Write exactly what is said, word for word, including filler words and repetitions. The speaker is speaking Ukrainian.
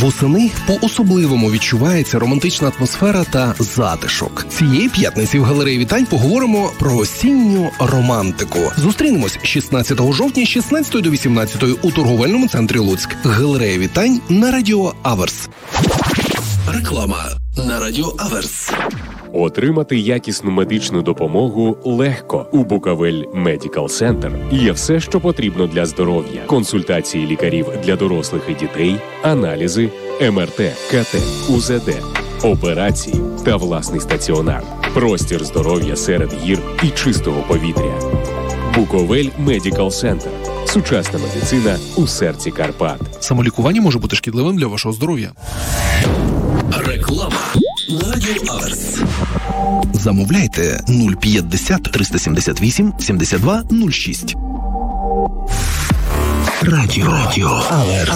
Восени по-особливому відчувається романтична атмосфера та затишок. Цієї п'ятниці в галереї вітань поговоримо про осінню романтику. Зустрінемось шістнадцятого жовтня з шістнадцятої до вісімнадцятої у торговельному центрі Луцьк. Галерея вітань на Радіо Аверс. Реклама на Радіо Аверс. Отримати якісну медичну допомогу легко. У Буковель Медикал Центр є все, що потрібно для здоров'я. Консультації лікарів для дорослих і дітей, аналізи, ем ер те, ка те, у зет де, операції та власний стаціонар. Простір здоров'я серед гір і чистого повітря. Буковель Медикал Центр. Сучасна медицина у серці Карпат. Самолікування може бути шкідливим для вашого здоров'я. Реклама на Радіо Аверс. Замовляйте нуль п'ятдесят триста сімдесят вісім сімдесят два нуль шість. Радіо Аверс.